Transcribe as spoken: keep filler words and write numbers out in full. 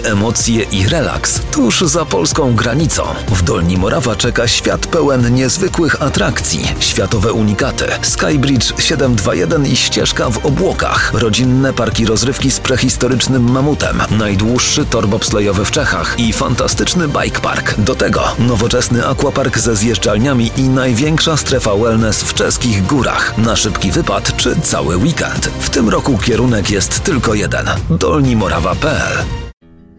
emocje i relaks tuż za polską granicą. W Dolni Morawa czeka świat pełen niezwykłych atrakcji, światowe unikaty, Skybridge siedem dwa jeden i ścieżka w obłokach, rodzinne parki rozrywki z prehistorycznym mamutem, najdłuższy tor bobslejowy w Czechach i fantastyczny bike park. Do tego nowoczesny aquapark ze zjeżdżalniami i największa strefa wellness w czeskich górach. Na szybki wypad czy cały weekend. W tym roku kierunek jest tylko jeden. dolnimorawa kropka p l